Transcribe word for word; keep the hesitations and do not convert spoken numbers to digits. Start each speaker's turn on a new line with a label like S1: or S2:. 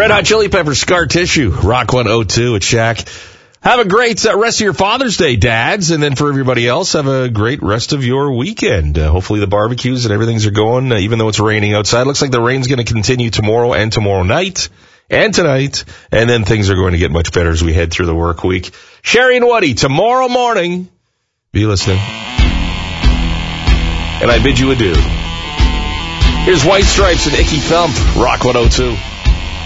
S1: Red Hot Chili Peppers, Scar Tissue, Rock one oh two at Shaq. Have a great uh, rest of your Father's Day, dads. And then for everybody else, have a great rest of your weekend. Uh, hopefully the barbecues and everything's are going, uh, even though it's raining outside. Looks like the rain's going to continue tomorrow and tomorrow night and tonight. And then things are going to get much better as we head through the work week. Sherry and Woody, tomorrow morning. Be listening. And I bid you adieu. Here's White Stripes and Icky Thump, Rock one oh two.